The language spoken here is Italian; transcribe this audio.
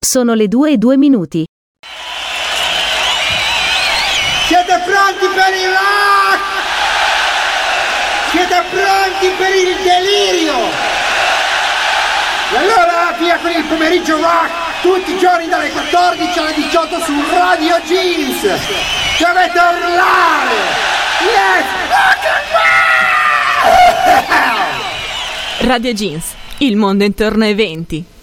Sono le 2:02. Siete pronti per il rock? Siete pronti per il delirio? E allora via con il pomeriggio rock, tutti i giorni dalle 14 alle 18 su Radio Jeans. Dovete urlare! Let's rock and roll! Radio Jeans, il mondo intorno ai 20.